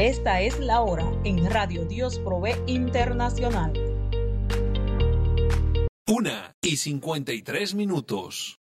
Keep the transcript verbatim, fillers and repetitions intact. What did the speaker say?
Esta es la hora en Radio Dios Provee Internacional. Una y cincuenta y tres minutos.